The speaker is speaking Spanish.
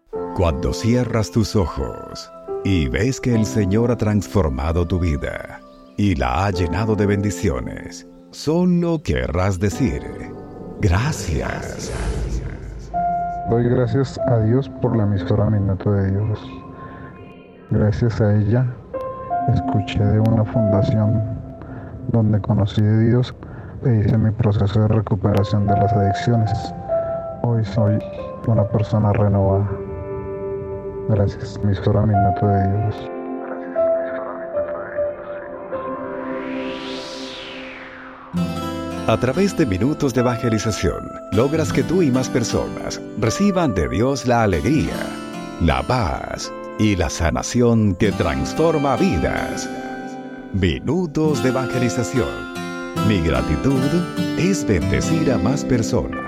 Cuando cierras tus ojos y ves que el Señor ha transformado tu vida y la ha llenado de bendiciones, solo querrás decir: gracias. Doy gracias a Dios por la emisora Minuto de Dios. Gracias a ella escuché de una fundación donde conocí de Dios e hice mi proceso de recuperación de las adicciones. Hoy soy una persona renovada. Gracias, emisora Minuto de Dios. A través de minutos de evangelización, logras que tú y más personas reciban de Dios la alegría, la paz y la sanación que transforma vidas. Minutos de evangelización. Mi gratitud es bendecir a más personas.